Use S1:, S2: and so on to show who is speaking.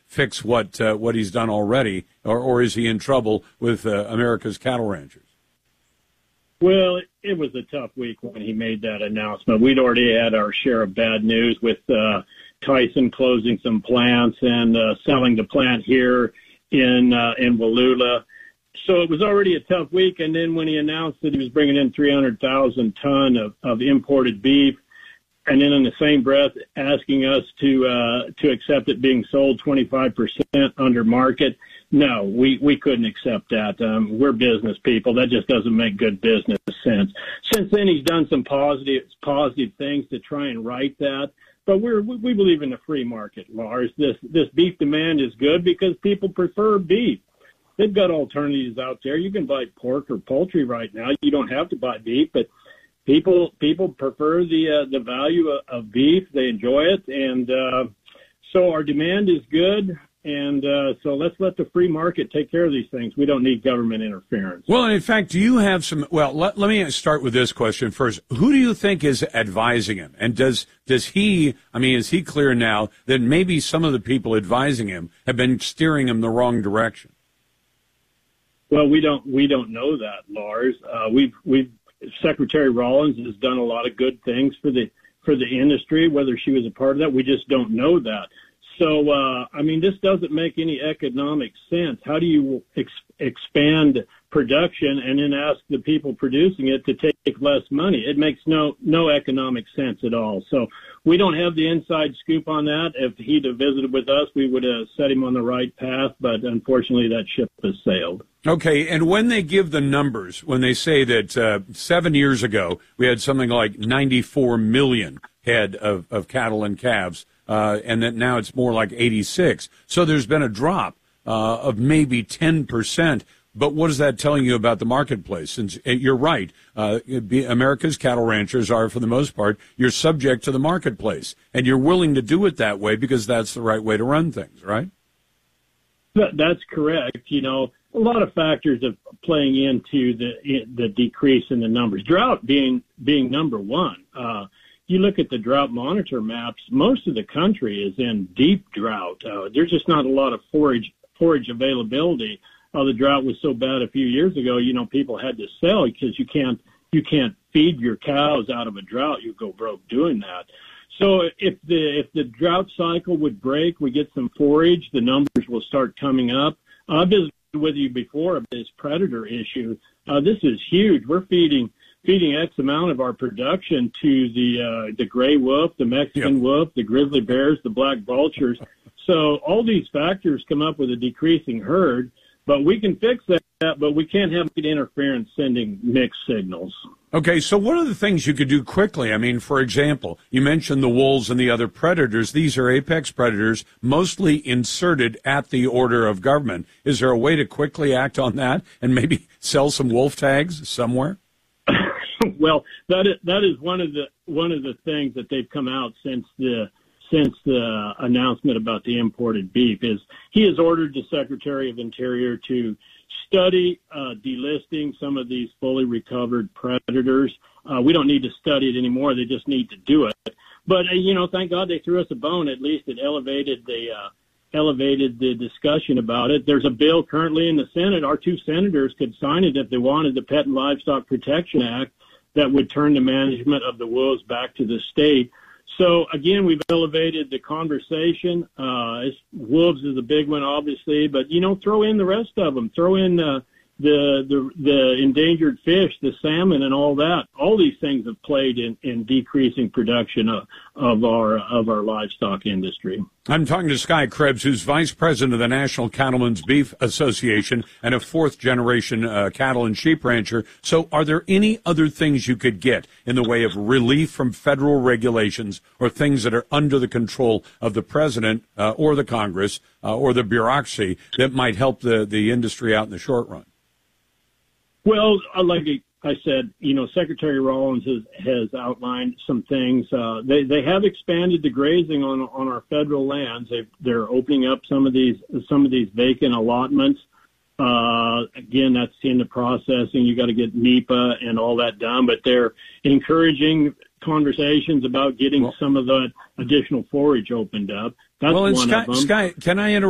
S1: fix what he's done already, or is he in trouble with America's cattle ranchers?
S2: Well, it was a tough week when he made that announcement. We'd already had our share of bad news with Tyson closing some plants and selling the plant here in Wallula. So it was already a tough week. And then when he announced that he was bringing in 300,000 ton of imported beef, and then in the same breath asking us to accept it being sold 25% under market, no, we couldn't accept that. We're business people. That just doesn't make good business sense. Since then, he's done some positive things to try and right that. But we believe in the free market, Lars. This beef demand is good because people prefer beef. They've got alternatives out there. You can buy pork or poultry right now. You don't have to buy beef, but people prefer the value of beef. They enjoy it, and so our demand is good. And so let's let the free market take care of these things. We don't need government interference.
S1: Well, and in fact, do you have some? Well, let me start with this question first. Who do you think is advising him? And does he? I mean, is he clear now that maybe some of the people advising him have been steering him the wrong direction?
S2: Well, we don't know that, Lars. Secretary Rollins has done a lot of good things for the industry. Whether she was a part of that, we just don't know that. So, I mean, this doesn't make any economic sense. How do you expand production and then ask the people producing it to take less money? It makes no economic sense at all. So we don't have the inside scoop on that. If he'd have visited with us, we would have set him on the right path. But unfortunately, that ship has sailed.
S1: Okay, and when they give the numbers, when they say that 7 years ago we had something like 94 million head of cattle and calves, and that now it's more like 86. So there's been a drop of maybe 10%. But what is that telling you about the marketplace? Since you're right, America's cattle ranchers are, for the most part, you're subject to the marketplace, and you're willing to do it that way because that's the right way to run things, right?
S2: That's correct. You know, a lot of factors of playing into the decrease in the numbers. Drought being number one. You look at the drought monitor maps, most of the country is in deep drought. There's just not a lot of forage availability. The drought was so bad a few years ago, you know, people had to sell because you can't feed your cows out of a drought. You go broke doing that. So if the drought cycle would break, we get some forage, the numbers will start coming up. I've visited with you before of this predator issue. This is huge. We're feeding X amount of our production to the gray wolf, the Mexican wolf, the grizzly bears, the black vultures. So all these factors come up with a decreasing herd, but we can fix that, but we can't have interference sending mixed signals.
S1: Okay, so what are the things you could do quickly? I mean, for example, you mentioned the wolves and the other predators. These are apex predators, mostly inserted at the order of government. Is there a way to quickly act on that and maybe sell some wolf tags somewhere?
S2: Well, that is one of the things that they've come out since the announcement about the imported beef is he has ordered the Secretary of Interior to study delisting some of these fully recovered predators. We don't need to study it anymore. They just need to do it. But, you know, thank God they threw us a bone. At least it elevated the discussion about it. There's a bill currently in the Senate. Our two senators could sign it if they wanted, the Pet and Livestock Protection Act, that would turn the management of the wolves back to the state. So, again, we've elevated the conversation. Wolves is a big one, obviously, but, you know, throw in the rest of them. Throw in the endangered fish, the salmon and all that. All these things have played in decreasing production of our livestock industry.
S1: I'm talking to Sky Krebs, who's vice president of the National Cattlemen's Beef Association and a fourth-generation cattle and sheep rancher. So are there any other things you could get in the way of relief from federal regulations or things that are under the control of the president or the Congress or the bureaucracy that might help the industry out in the short run?
S2: Well, like I said, you know, Secretary Rollins has outlined some things. They have expanded the grazing on our federal lands. They're opening up some of these vacant allotments. Again, that's in the processing. You got to get NEPA and all that done, but they're encouraging conversations about getting some of the additional forage opened up. That's one of them.
S1: Sky, can I interrupt?